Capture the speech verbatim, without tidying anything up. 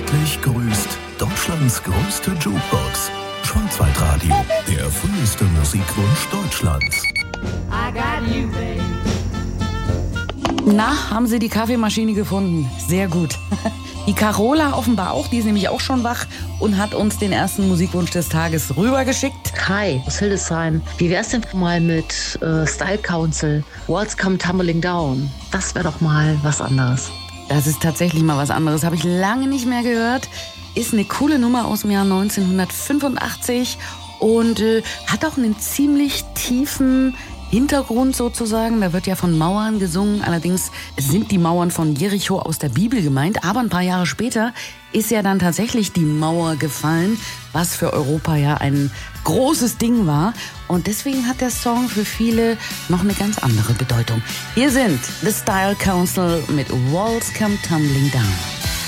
Herzlich grüßt Deutschlands größte Jukebox. Schwarzwaldradio, der früheste Musikwunsch Deutschlands. I got you, babe. Na, haben Sie die Kaffeemaschine gefunden? Sehr gut. Die Carola offenbar auch, die ist nämlich auch schon wach und hat uns den ersten Musikwunsch des Tages rübergeschickt. Hi, aus Hildesheim. Wie wär's denn mal mit äh, Style Council? Walls Come Tumbling Down. Das wäre doch mal was anderes. Das ist tatsächlich mal was anderes. Habe ich lange nicht mehr gehört. Ist eine coole Nummer aus dem Jahr neunzehnhundertfünfundachtzig und äh, hat auch einen ziemlich tiefen Hintergrund sozusagen. Da wird ja von Mauern gesungen. Allerdings sind die Mauern von Jericho aus der Bibel gemeint. Aber ein paar Jahre später ist ja dann tatsächlich die Mauer gefallen, was für Europa ja ein großes Ding war. Und deswegen hat der Song für viele noch eine ganz andere Bedeutung. Hier sind The Style Council mit Walls Come Tumbling Down.